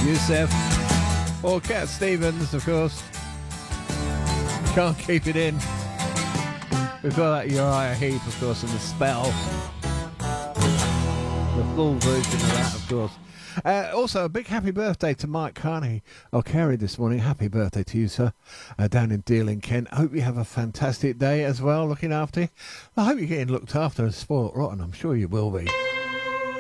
Youssef. Or Cat Stevens, of course. Can't keep it in. We've got that Uriah Heep, of course, and The Spell. The full version of that, of course. Also, a big happy birthday to Mike Carney or Kerry this morning. Happy birthday to you, sir, down in Deal in Kent. Hope you have a fantastic day as well, looking after you. I hope you're getting looked after and spoilt rotten. I'm sure you will be.